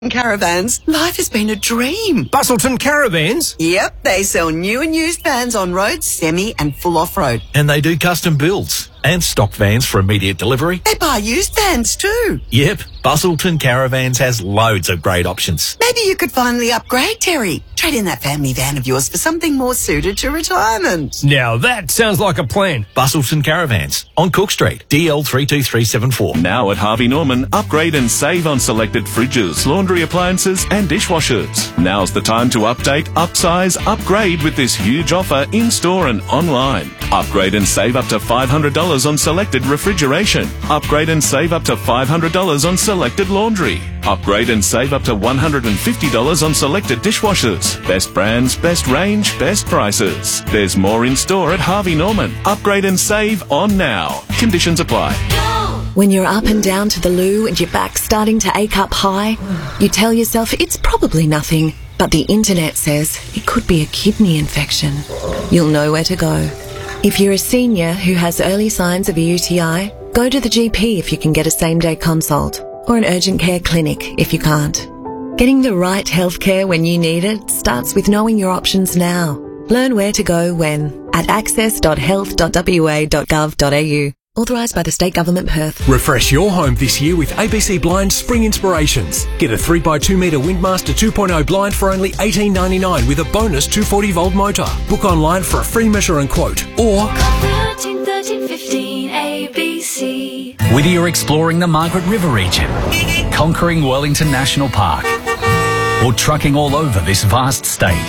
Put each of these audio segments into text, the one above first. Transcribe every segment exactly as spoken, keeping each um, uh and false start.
Caravans, life has been a dream. Bustleton Caravans? Yep, they sell new and used vans on road, semi and full off-road. And they do custom builds and stock vans for immediate delivery. They buy used vans too. Yep, Bustleton Caravans has loads of great options. Maybe you could finally upgrade, Terry. Trade in that family van of yours for something more suited to retirement. Now that sounds like a plan. Bustleton Caravans on Cook Street, D L three two three seven four. Now at Harvey Norman, upgrade and save on selected fridges, laundry appliances and dishwashers. Now's the time to update, upsize, upgrade with this huge offer in-store and online. Upgrade and save up to five hundred dollars on selected refrigeration. Upgrade and save up to five hundred dollars on selected laundry. Upgrade and save up to one hundred fifty dollars on selected dishwashers. Best brands, best range, best prices. There's more in store at Harvey Norman. Upgrade and save on now. Conditions apply. When you're up and down to the loo and your back's starting to ache up high, you tell yourself it's probably nothing, but the internet says it could be a kidney infection. You'll know where to go. If you're a senior who has early signs of a U T I, go to the G P if you can get a same-day consult, or an urgent care clinic if you can't. Getting the right healthcare when you need it starts with knowing your options now. Learn where to go when at access dot health dot w a dot gov dot a u. Authorised by the State Government, Perth. Refresh your home this year with A B C Blind Spring Inspirations. Get a three by two metre Windmaster two point oh blind for only eighteen ninety-nine with a bonus two forty volt motor. Book online for a free measure and quote, or thirteen thirteen fifteen A B C. Whether you're exploring the Margaret River region, conquering Wellington National Park, or trucking all over this vast state,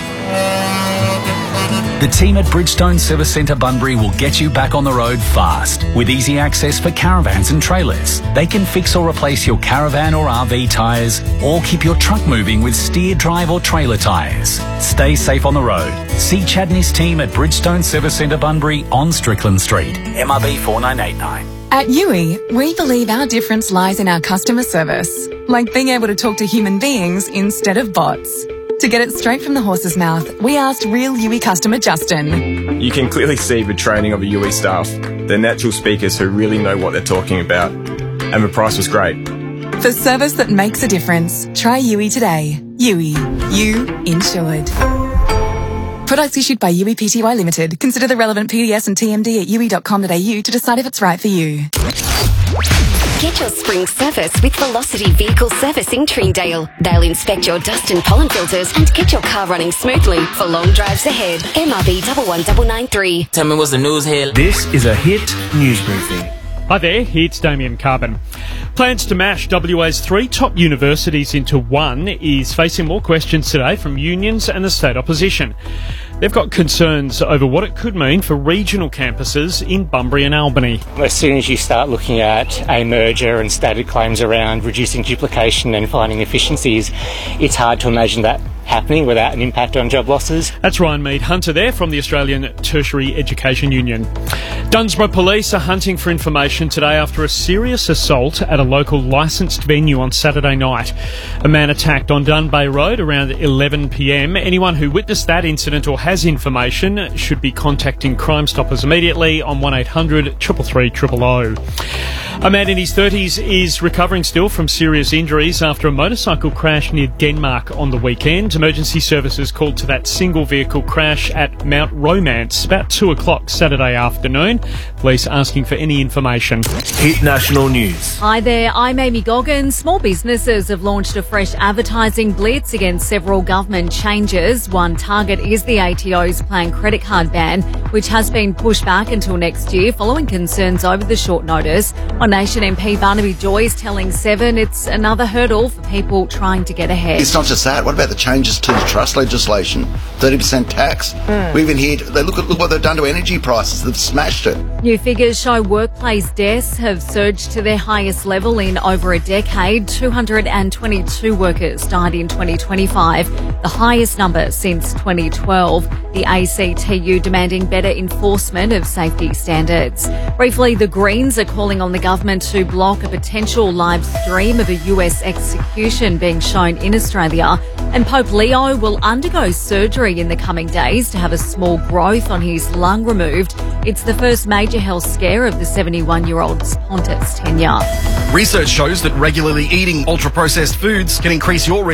the team at Bridgestone Service Centre Bunbury will get you back on the road fast. With easy access for caravans and trailers, they can fix or replace your caravan or R V tyres, or keep your truck moving with steer, drive or trailer tyres. Stay safe on the road. See Chad and his team at Bridgestone Service Centre Bunbury on Strickland Street, M R B four nine eight nine. At Yui, we believe our difference lies in our customer service, like being able to talk to human beings instead of bots. To get it straight from the horse's mouth, we asked real Yui customer Justin. You can clearly see the training of the Yui staff. They're natural speakers who really know what they're talking about. And the price was great. For service that makes a difference, try Yui today. Yui. You insured. Products issued by Yui Pty Limited. Consider the relevant P D S and T M D at yui dot com dot a u to decide if it's right for you. Get your spring service with Velocity Vehicle Service in Trindale. They'll inspect your dust and pollen filters and get your car running smoothly for long drives ahead. M R B one one nine nine three. Tell me what's the news here. This is a Hit News Briefing. Hi there, it's Damien Carbon. Plans to mash W A's three top universities into one is facing more questions today from unions and the state opposition. They've got concerns over what it could mean for regional campuses in Bunbury and Albany. As soon as you start looking at a merger and stated claims around reducing duplication and finding efficiencies, it's hard to imagine that happening without an impact on job losses. That's Ryan Mead Hunter there from the Australian Tertiary Education Union. Dunsborough Police are hunting for information today after a serious assault at a local licensed venue on Saturday night. A man attacked on Dunbay Road around eleven p m. Anyone who witnessed that incident or has information should be contacting Crime Stoppers immediately on one eight hundred three three three zero zero. A man in his thirties is recovering still from serious injuries after a motorcycle crash near Denmark on the weekend. Emergency services called to that single vehicle crash at Mount Romance about two o'clock Saturday afternoon. Police asking for any information. Hit National News. Hi there, I'm Amy Goggins. Small businesses have launched a fresh advertising blitz against several government changes. One target is the A T O's planned credit card ban, which has been pushed back until next year following concerns over the short notice. One Nation M P Barnaby Joy is telling Seven it's another hurdle for people trying to get ahead. It's not just that. What about the changes to the trust legislation? thirty percent tax. Mm. We even heard, they look at look what they've done to energy prices. They've smashed it. New figures show workplace deaths have surged to their highest level in over a decade. two hundred twenty-two workers died in twenty twenty-five, the highest number since twenty twelve. The A C T U demanding better enforcement of safety standards. Briefly, the Greens are calling on the government to block a potential live stream of a U S execution being shown in Australia. And Pope Leo will undergo surgery in the coming days to have a small growth on his lung removed. It's the first major health scare of the seventy-one-year-old's Qantas tenure. Research shows that regularly eating ultra-processed foods can increase your risk